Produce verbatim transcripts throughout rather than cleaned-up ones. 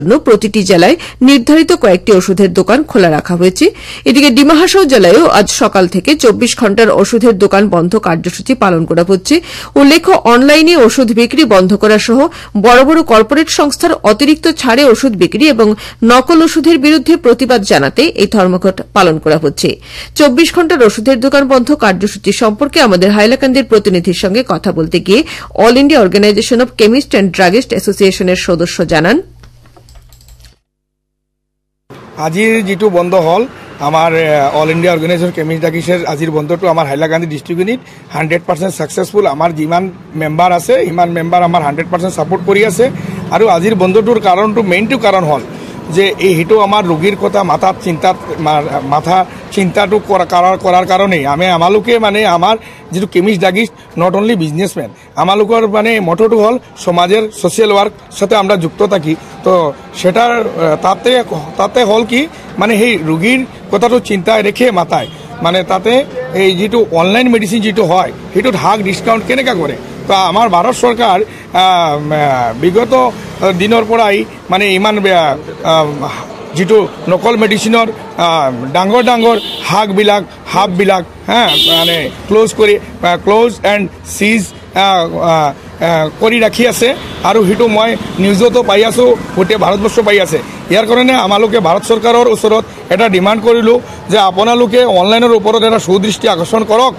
প্রতিটি জেলায় নির্ধারিত কয়েকটি ওষুধের দোকান খোলা রাখা হয়েছে। এদিকে ডিমা হাসাও জেলায়ও আজ সকাল থেকে চব্বিশ ঘণ্টার ওষুধের দোকান বন্ধ কার্যসূচি পালন করা হচ্ছে। উল্লেখ্য, অনলাইনে ওষুধ বিক্রি বন্ধ করা সহ বড় বড় কর্পোরেট সংস্থার অতিরিক্ত ছাড়ে ওষুধ বিক্রি এবং নকল ওষুধের বিরুদ্ধে প্রতিবাদ জানাতে এই ধর্মঘট পালন করা হচ্ছে। চব্বিশ ঘণ্টার ওষুধের দোকান বন্ধ কার্যসূচি সম্পর্কে আমাদের হাইলাকান্দির প্রতিনিধির সঙ্গে কথা বলতে গিয়ে all India organisation of chemist and druggist অ্যাসোসিয়েশনের সদস্য জানান, আজিৰ যিটো বন্ধ হল আমাৰ অল ইণ্ডিয়া অৰ্গেনাইজেশ্যন কেমিষ্ট ডাকিছৰ আজিৰ বন্ধটো আমাৰ Hailakandi district unit hundred percent successful. আমাৰ যিমান মেম্বাৰ আছে সিমান মেম্বাৰ আমাৰ হাণ্ড্ৰেড পাৰ্চেণ্ট ছাপোৰ্ট কৰি আছে। আৰু আজিৰ বন্ধটোৰ কাৰণটো মেইনটো কাৰণ হ'ল যে এই সেইটো আমাৰ ৰোগীৰ কথা মাথাত চিন্তাত মাথা চিন্তাটো কৰাৰ কৰাৰ কাৰণেই আমি আমালোকে মানে আমাৰ যিটো কেমিষ্ট ডাকিষ্ট নট অনলি বিজনেছমেন, আমালোকৰ মানে মটোটো হ'ল সমাজের সোশ্যাল ওয়ার্ক সাথে আমরা যুক্ত থাকি। তো সেটার তাতে তাতে হল কি মানে সেই ৰোগীৰ কথাটো চিন্তায় ৰেখে মাথায় মানে তাতে এই যিটো অনলাইন মেডিচিন যিটো হয় সেইটোত হাক ডিছকাউণ্ট কেনেকৈ কৰে। তো আমাৰ ভাৰত চৰকাৰ বিগত দিনৰ পৰাই মানে ইমান যিটো নকল মেডিচিনৰ ডাঙৰ ডাঙৰ হাকবিলাক হাববিলাক হা মানে ক্লোজ কৰি ক্লোজ এণ্ড চিজ কৰি ৰাখি আছে। আৰু সেইটো মই নিউজতো পাই আছোঁ, গোটেই ভাৰতবৰ্ষ পাই আছে। ইয়াৰ কাৰণে আমালোকে ভাৰত চৰকাৰৰ ওচৰত এটা ডিমাণ্ড কৰিলোঁ যে আপোনালোকে অনলাইনৰ ওপৰত এটা সুদৃষ্টি আকৰ্ষণ কৰক।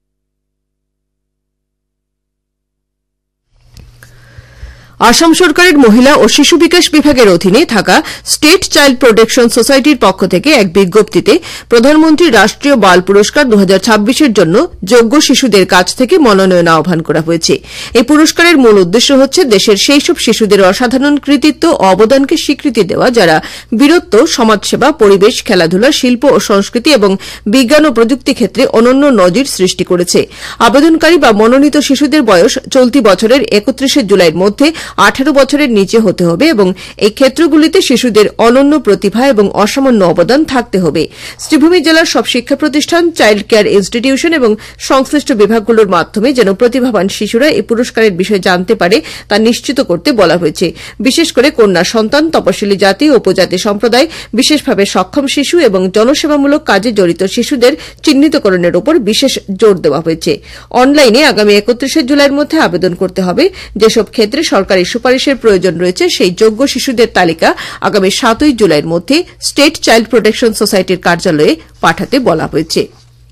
আসাম সরকারের মহিলা ও শিশু বিকাশ বিভাগের অধীনে থাকা স্টেট চাইল্ড প্রোটেকশন সোসাইটির পক্ষ থেকে এক বিজ্ঞপ্তিতে প্রধানমন্ত্রী রাষ্ট্রীয় বাল পুরস্কার দু হাজার ছাব্বিশের জন্য যোগ্য শিশুদের কাছ থেকে মনোনয়ন আহ্বান করা হয়েছে। এই পুরস্কারের মূল উদ্দেশ্য হচ্ছে দেশের সেই সব শিশুদের অসাধারণ কৃতিত্ব ও অবদানকে স্বীকৃতি দেওয়া যারা বীরত্ব, সমাজসেবা, পরিবেশ, খেলাধুলা, শিল্প ও সংস্কৃতি এবং বিজ্ঞান ও প্রযুক্তি ক্ষেত্রে অনন্য নজির সৃষ্টি করেছে। আবেদনকারী বা মনোনীত শিশুদের বয়স চলতি বছরের একত্রিশে জুলাইয়ের মধ্যে আঠারো বছরের নিচে হতে হবে এবং এই ক্ষেত্রগুলিতে শিশুদের অনন্য প্রতিভা এবং অসামান্য অবদান থাকতে হবে। শ্রীভূমি জেলার সব শিক্ষা প্রতিষ্ঠান, চাইল্ড কেয়ার ইনস্টিটিউশন এবং সংশ্লিষ্ট বিভাগগুলোর মাধ্যমে যেন প্রতিভাবান শিশুরা এই পুরস্কারের বিষয়ে জানতে পারে তা নিশ্চিত করতে বলা হয়েছে। বিশেষ করে কন্যা সন্তান, তপশিলি জাতি ও উপজাতি সম্প্রদায়, বিশেষভাবে সক্ষম শিশু এবং জনসেবামূলক কাজে জড়িত শিশুদের চিহ্নিতকরণের উপর বিশেষ জোর দেওয়া হয়েছে। অনলাইনে আগামী একত্রিশে জুলাইয়ের মধ্যে আবেদন করতে হবে। যেসব ক্ষেত্রে সরকারি সুপারিশের প্রয়োজন রয়েছে সেই যোগ্য শিশুদের তালিকা আগামী সাতই জুলাইয়ের মধ্যে স্টেট চাইল্ড প্রোটেকশন সোসাইটির কার্যালয়ে পাঠাতে বলা হয়েছে।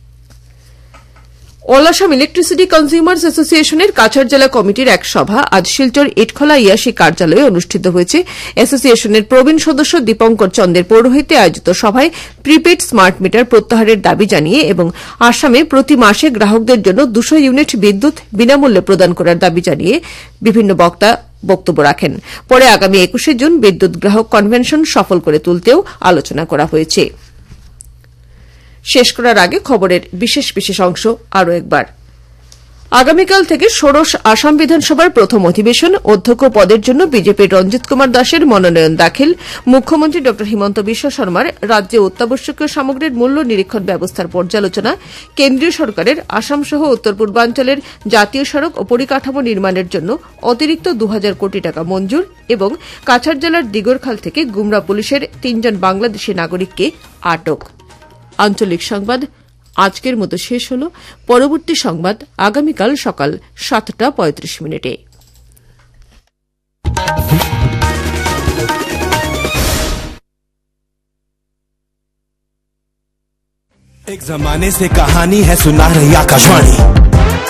অল আসাম ইলেকট্রিসিটি কনজিউমার্স অ্যাসোসিয়েশনের কাছাড় জেলা কমিটির এক সভা আজ শিলচর ইটখলা ইয়াসি কার্যালয়ে অনুষ্ঠিত হয়েছে। অ্যাসোসিয়েশনের প্রবীণ সদস্য দীপঙ্কর চন্দের পৌরোহিত্যে আয়োজিত সভায় প্রিপেড স্মার্ট মিটার প্রত্যাহারের দাবি জানিয়ে এবং আসামে প্রতি মাসে গ্রাহকদের জন্য দুশো ইউনিট বিদ্যুৎ বিনামূল্যে প্রদান করার দাবি জানিয়ে বিভিন্ন বক্তা বক্তব্য রাখেন। পরে আগামী একুশে জুন বিদ্যুৎ গ্রাহক কনভেনশন সফল করে তুলতেও আলোচনা করা হয়েছে। শেষ করার আগে খবরের বিশেষ বিশেষ অংশ আরও একবার। আগামীকাল থেকে ষোড়শ আসাম বিধানসভার প্রথম অধিবেশন, অধ্যক্ষ পদের জন্য বিজেপির রঞ্জিত কুমার দাসের মনোনয়ন দাখিল, মুখ্যমন্ত্রী ড হিমন্ত বিশ্ব শর্মার রাজ্যে অত্যাবশ্যকীয় সামগ্রীর মূল্য নিরীক্ষণ ব্যবস্থার পর্যালোচনা, কেন্দ্রীয় সরকারের আসাম সহ উত্তর পূর্বাঞ্চলের জাতীয় সড়ক ও পরিকাঠামো নির্মাণের জন্য অতিরিক্ত দু হাজার কোটি টাকা মঞ্জুর এবং কাছাড় জেলার দিগরখাল থেকে গুমরা পুলিশের তিনজন বাংলাদেশী নাগরিককে আটক। আঞ্চলিক সংবাদ আজকের মতো শেষ হল। পরবর্তী সংবাদ আগামীকাল সকাল সাতটা পঁয়ত্রিশ মিনিটে। एक जमाने से कहानी है सुना रही आकाशवाणी।